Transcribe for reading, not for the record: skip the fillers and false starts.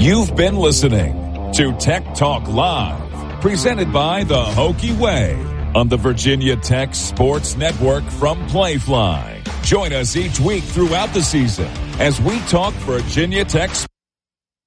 You've been listening to Tech Talk Live, presented by the Hokie Way on the Virginia Tech Sports Network from Playfly. Join us each week throughout the season as we talk Virginia Tech sports.